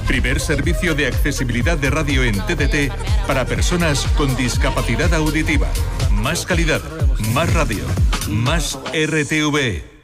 Primer servicio de accesibilidad de radio en TDT para personas con discapacidad auditiva. Más calidad, más radio, más RTV.